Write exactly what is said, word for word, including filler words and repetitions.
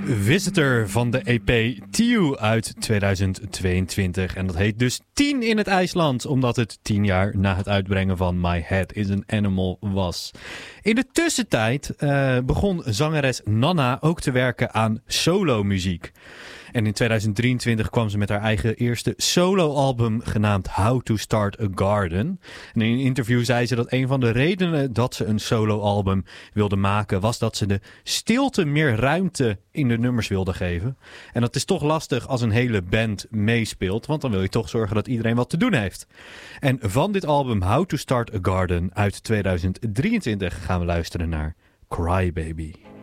Visitor van de E P Tiu uit tweeduizend tweeëntwintig. En dat heet dus tien in het IJsland, omdat het tien jaar na het uitbrengen van My Head is an Animal was. In de tussentijd uh, begon zangeres Nanna ook te werken aan solomuziek. En in tweeduizend drieëntwintig kwam ze met haar eigen eerste soloalbum genaamd How to Start a Garden. En in een interview zei ze dat een van de redenen dat ze een soloalbum wilde maken was dat ze de stilte meer ruimte in de nummers wilde geven. En dat is toch lastig als een hele band meespeelt, want dan wil je toch zorgen dat iedereen wat te doen heeft. En van dit album How to Start a Garden uit tweeduizend drieëntwintig gaan we luisteren naar Cry Baby.